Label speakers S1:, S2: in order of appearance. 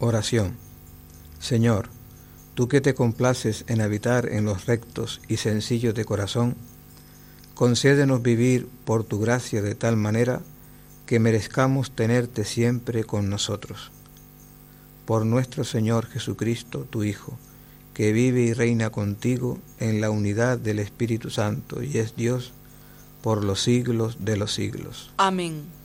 S1: Oración. Señor, tú que te complaces en habitar en los rectos y sencillos de corazón, concédenos vivir por tu gracia de tal manera que merezcamos tenerte siempre con nosotros. Por nuestro Señor Jesucristo, tu Hijo, que vive y reina contigo en la unidad del Espíritu Santo y es Dios por los siglos de los siglos.
S2: Amén.